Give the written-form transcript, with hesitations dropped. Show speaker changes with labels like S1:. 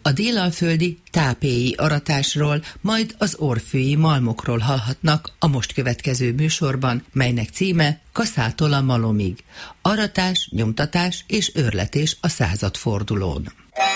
S1: A délalföldi tápélyi aratásról, majd az orfői malmokról hallhatnak a most következő műsorban, melynek címe Kaszától a malomig. Aratás, nyomtatás és őrletés a századfordulón.